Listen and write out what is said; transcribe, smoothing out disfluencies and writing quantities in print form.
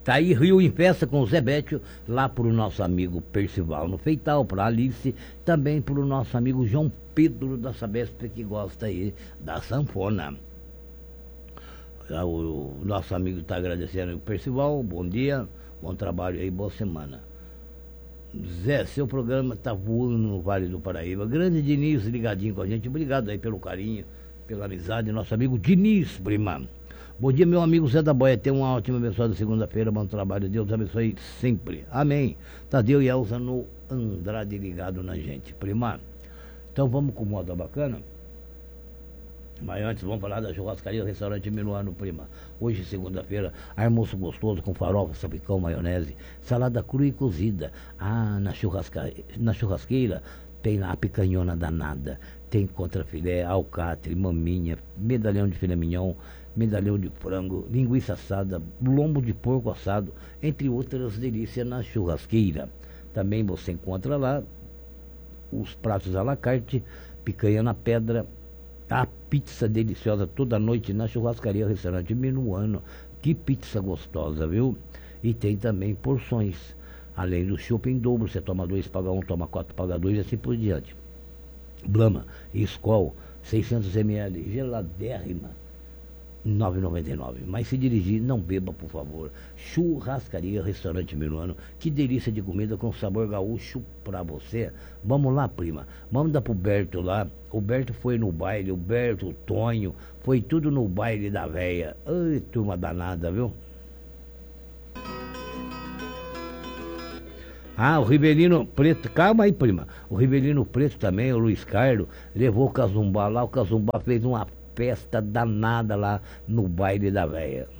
Tá aí Rio em Festa com o Zé Bétio, lá pro nosso amigo Percival no Feital, pra Alice, também pro nosso amigo João Pedro da Sabesp, que gosta aí da sanfona. O nosso amigo está agradecendo o Percival, bom dia, bom trabalho aí, boa semana. Zé, seu programa tá voando no Vale do Paraíba. Grande Diniz ligadinho com a gente, obrigado aí pelo carinho, pela amizade, nosso amigo Diniz, prima. Bom dia, meu amigo Zé da Boia, tenha uma ótima abençoada segunda-feira, bom trabalho, Deus abençoe sempre, amém. Tadeu e Elza no Andrade ligado na gente, prima. Então vamos com moda bacana. Mas antes vamos falar da churrascaria, restaurante Minuano, prima. Hoje, segunda-feira, almoço gostoso com farofa, salpicão, maionese, salada crua e cozida. Ah, na churrasqueira tem a picanhona danada, tem contrafilé, alcatre, maminha, medalhão de filé mignon, medalhão de frango, linguiça assada, lombo de porco assado, entre outras delícias na churrasqueira. Também você encontra lá os pratos à la carte, picanha na pedra, a pizza deliciosa toda noite na churrascaria, restaurante Minuano. Que pizza gostosa, viu? E tem também porções. Além do chopp em dobro, você toma 2, paga 1, toma 4, paga 2 e assim por diante. Brahma e Skol, 600 ml, geladérrima, 9,99. Mas se dirigir, não beba, por favor. Churrascaria, restaurante Minuano. Que delícia de comida com sabor gaúcho pra você. Vamos lá, prima. Manda pro Berto lá. O Berto foi no baile, o Berto, o Tonho, foi tudo no baile da véia. Ai, turma danada, viu? Ah, o Ribelino Preto, calma aí, prima. O Ribelino Preto também, o Luiz Carlos, levou o Cazumbá lá, o Cazumbá fez uma festa danada lá no baile da véia.